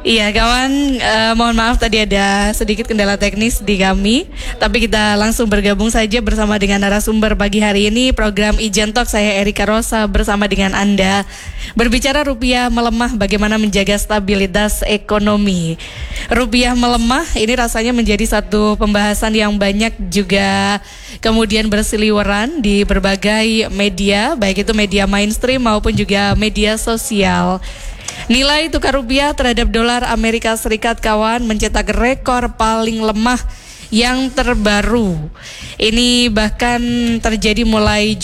Iya kawan, mohon maaf tadi ada sedikit kendala teknis di kami. Tapi kita langsung bergabung saja bersama dengan narasumber pagi hari ini. Program Ijen Talk, saya Erika Rosa bersama dengan Anda. Berbicara rupiah melemah, bagaimana menjaga stabilitas ekonomi. Rupiah melemah, ini rasanya menjadi satu pembahasan yang banyak juga kemudian berseliweran di berbagai media, baik itu media mainstream maupun juga media sosial. Nilai tukar rupiah terhadap dolar Amerika Serikat kawan mencetak rekor paling lemah yang terbaru. Ini bahkan terjadi mulai